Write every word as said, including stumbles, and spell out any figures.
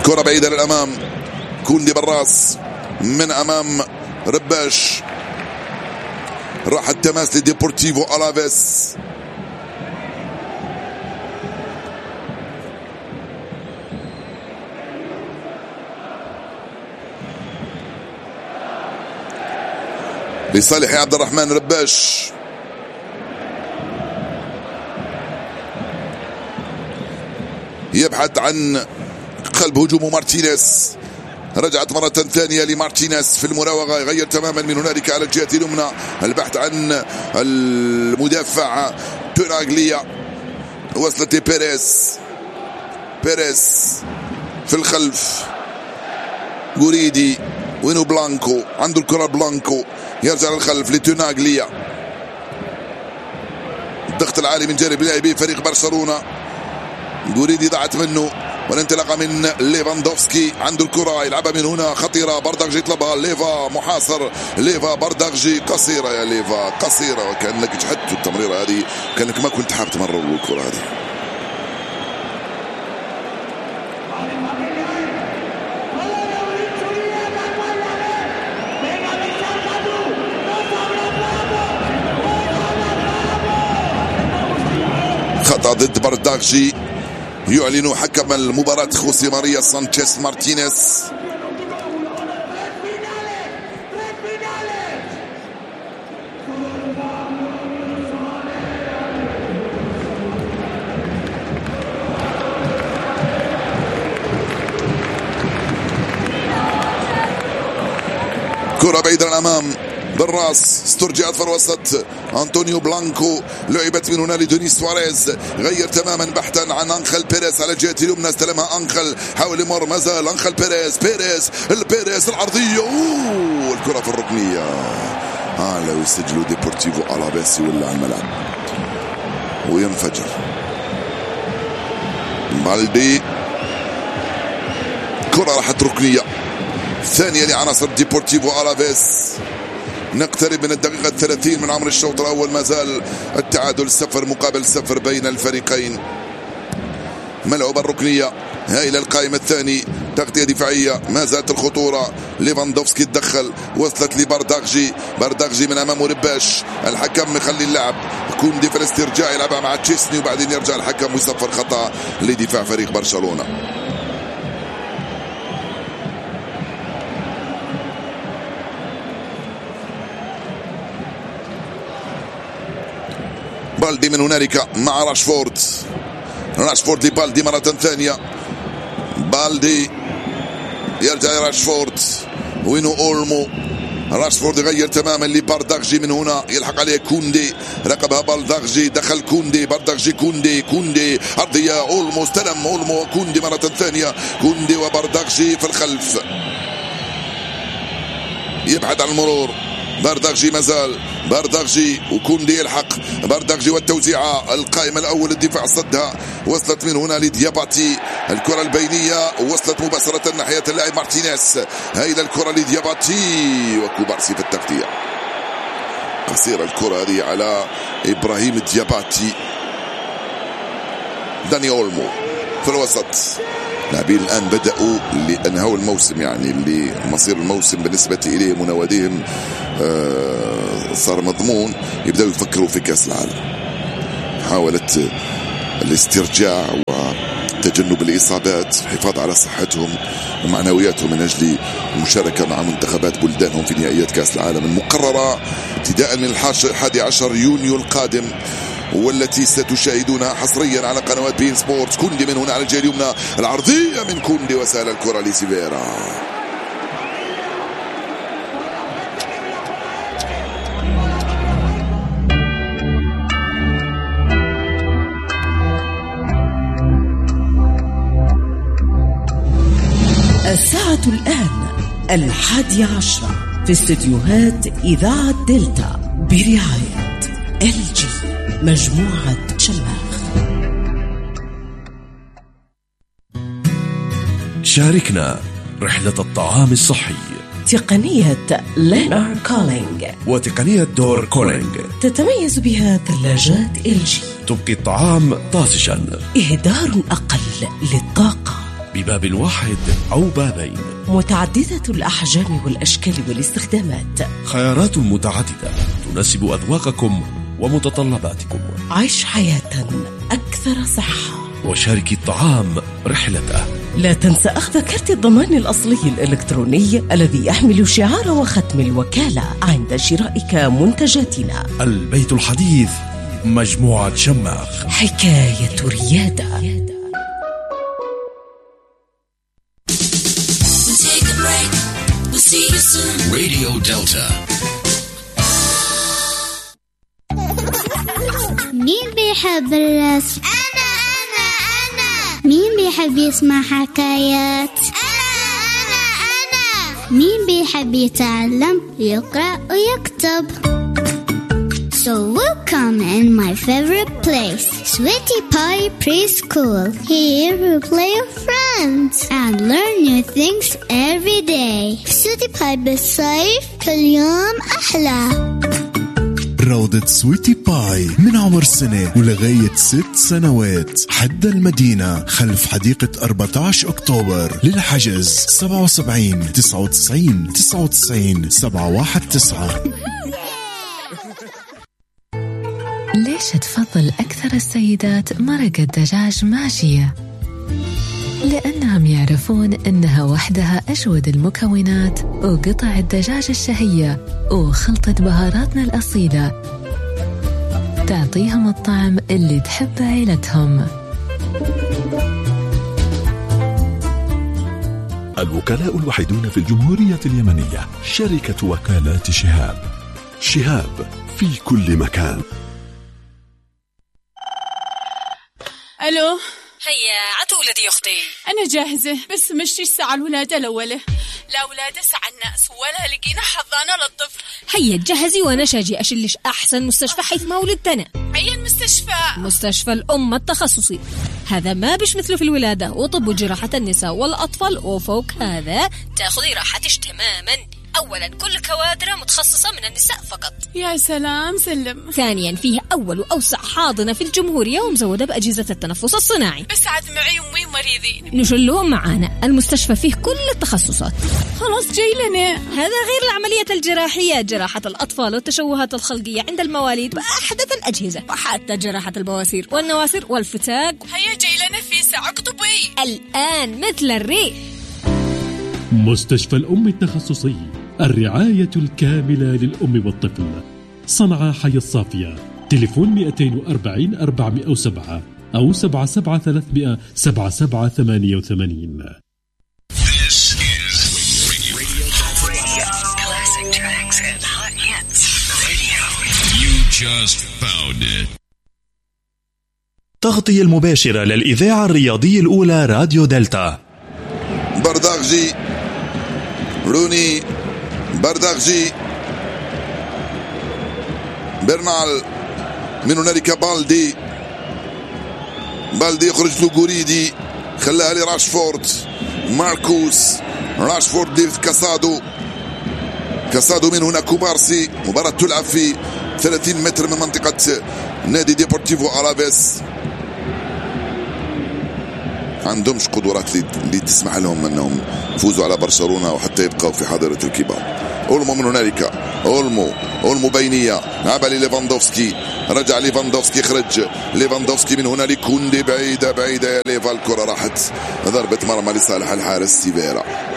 كرة بعيدة للأمام، كوندي بالراس من أمام رباش، راح التماس لديبورتيفو ألافيس. لصالح عبد الرحمن رباش، يبحث عن قلب هجوم مارتينيز، رجعت مرة ثانية لمارتينيز في المراوغة، يغير تماما من هنالك على الجهة اليمنى، البحث عن المدافع بيراغليا، وصلت لبيريز، بيريز في الخلف، غوريدي، وينو بلانكو، عنده الكرة بلانكو، يرجع للخلف لتوناغليا، الضغط العالي من جانب لاعبي فريق برشلونة، غوريدي ضاعت منه، والانطلاقه من ليفاندوفسكي، عنده الكره يلعبها من هنا خطيره، بردغجي يطلبها، ليفا محاصر، ليفا بردغجي قصيره، يا ليفا قصيره، وكانك جحدت التمريره هذه، كانك ما كنت حاب تمرر الكره هذه. خطأ ضد بردغجي، يعلن حكم المباراة خوسي ماريا سانشيز مارتينيز. كرة بعيدة للأمام بالراس، استرجعت في الوسط، أنطونيو بلانكو، لعبت من هنا لدونيس سواريز، غير تماما بحثا عن أنخل بيريز على الجهة اليمنى، استلمها أنخل، حاول يمر، ما زال أنخل بيريز، بيريز البيريز العرضية، أوه الكرة في الركنية. آه لو يسجلوا ديبورتيفو ألافيس يولع الملعب وينفجر. بالدي، كرة راحت ركنية ثانية لعناصر ديبورتيفو ألافيس. نقترب من الدقيقة الثلاثين من عمر الشوط الأول، ما زال التعادل صفر مقابل صفر بين الفريقين. ملعوبة الركنية، هايلة القائمة الثاني، تغطية دفاعية، ما زالت الخطورة، ليفاندوفسكي تدخل، وصلت لبردغجي، بردغجي من أمامه رباش، الحكم يخلي اللعب، كوندي في الاسترجاع يلعبها مع تشيسني، وبعدين يرجع الحكم ويصفر خطأ لدفاع فريق برشلونة. بالدي من هنالك مع راشفورد، راشفورد لبالدي مرة ثانية، بالدي يرجع لراشفورد، وينو أولمو، راشفورد يغير تماما لبردغجي، من هنا يلحق عليه كوندي، رقبها بردغجي، دخل كوندي، بردغجي كوندي، كوندي أرضية، أولمو استلم، أولمو وكوندي مرة ثانية، كوندي وبردغجي في الخلف، يبحث عن المرور، بردغجي مازال، بردغجي وكوندي يلحق، بردغجي والتوزيعة، القائمة الأول الدفاع صدها، وصلت من هنا لدياباتي، الكرة البينية وصلت مباشرة ناحية اللاعب مارتينيز، هايلة الكرة لدياباتي، وكوبارسي في التغطية، قصيرة الكرة هذه على إبراهيم دياباتي. داني أولمو في الوسط، لاعبين الآن بدأوا لأنهوا الموسم، يعني اللي مصير الموسم بالنسبة إليهم ونواديهم آه صار مضمون، يبدأوا يفكروا في كأس العالم، محاولة الاسترجاع وتجنب الإصابات، الحفاظ على صحتهم ومعنوياتهم من أجل المشاركة مع منتخبات بلدانهم في نهائيات كأس العالم المقررة ابتداء من الحادي عشر يونيو القادم، والتي ستشاهدونها حصريا على قنوات بين سبورت. كوندي من هنا على الجهة اليمنى، العرضية من كوندي، وسال الكرة لسيفيرا. الساعة الآن الحادية عشرة في استديوهات إذاعة دلتا برعاية إل جي مجموعة شماخ. شاركنا رحلة الطعام الصحي. تقنية لينار كولينج وتقنية دور كولينج تتميز بها ثلاجات إل جي، تبقي الطعام طازجا، إهدار أقل للطاقة، بباب واحد أو بابين، متعددة الأحجام والأشكال والاستخدامات، خيارات متعددة تناسب أذواقكم ومتطلباتكم. عيش حياة أكثر صحة وشارك الطعام رحلته. لا تنسى أخذ كارت الضمان الأصلي الإلكتروني الذي يحمل شعار وختم الوكالة عند شرائك منتجاتنا. البيت الحديث، مجموعة شماخ، حكاية ريادة. راديو دلتا. مين بيحب الرسم؟ أنا أنا أنا. مين بيحب يسمع حكايات؟ أنا أنا أنا. مين بيحب يتعلم يقرأ ويكتب؟ So welcome in my favorite place, Sweetie Pie Preschool. Here we play with friends and learn new things every day. Sweetie Pie بالصيف كل يوم أحلى. روضة سويتي باي من عمر سنة ولغاية ست سنوات، حد المدينة خلف حديقة أربعة عشر أكتوبر. للحجز سبعة وسبعين تسعة وتسعين تسعة وتسعين سبعة واحد تسعة. ليش تفضل أكثر السيدات مرق الدجاج ماشية؟ لأنهم يعرفون أنها وحدها أجود المكونات وقطع الدجاج الشهية وخلطة بهاراتنا الأصيلة تعطيهم الطعم اللي تحب عيلتهم. الوكلاء الوحيدون في الجمهورية اليمنية شركة وكالات شهاب. شهاب في كل مكان. ألو، هيا عتولدي يا أختي. أنا جاهزة، بس مشي الساعة الولادة الأولى. لا ولادة ساعة الناس ولا لقينا حضانة للطفل. هيا تجهزي وأنا شاجي أشلش أحسن مستشفى حيث ما ولدتنا. أي المستشفى؟ مستشفى الأم التخصصي. هذا ما بش مثله في الولادة وطب وجراحة النساء والأطفال، وفوق هذا تأخذي راحتش تماما. أولا كل كوادر متخصصة من النساء فقط. يا سلام سلم. ثانيا فيها أول وأوسع حاضنة في الجمهورية ومزودة بأجهزة التنفس الصناعي. بس عاد معي أمي مريضين. نشلهم معانا. المستشفى فيه كل التخصصات. خلاص جاي لنا. هذا غير العملية الجراحية، جراحة الأطفال والتشوهات الخلقية عند المواليد بأحدث الأجهزة، وحتى جراحة البواسير والنواسير والفتاق. هيا جاي لنا في ساعة اكتبي الآن مثل الريح. مستشفى الأم التخصصي، الرعاية الكاملة للأم والطفل. صنعاء حي الصافية. تليفون مئتين وأربعين أربعمئة وسبعة أو سبعة سبعة ثلاثمئة سبعة سبعة ثمانية وثمانين. تغطية المباشرة للإذاعة الرياضية الأولى راديو دلتا. برداغجي، روني، برداغجي، برنال، من هنالك بالدي، بالدي يخرج له جوريدي، خلاها لراشفورد، ماركوس، راشفورد ديفيد كاسادو، كاسادو من هنا كوبارسي. مباراة تلعب في ثلاثين متر من منطقة نادي ديبورتيفو ألافيس. عندهمش قدرات اللي تسمح لهم انهم يفوزوا على برشلونة وحتى يبقوا في حاضرة الكبار. أولمو من هنالك، أولمو أولمو بينية، لعب ليفاندوفسكي، رجع ليفاندوفسكي، خرج ليفاندوفسكي من هنالك، كوندي بعيدة بعيدة يا ليفا، الكرة راحت ضربة مرمى لصالح الحارس سيفيرا.